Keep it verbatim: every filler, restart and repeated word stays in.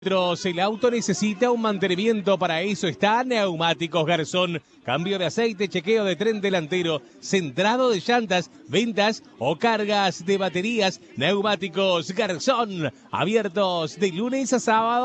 El auto necesita un mantenimiento, para eso está Neumáticos Garzón. Cambio de aceite, chequeo de tren delantero, centrado de llantas, ventas o cargas de baterías. Neumáticos Garzón, abiertos de lunes a sábado.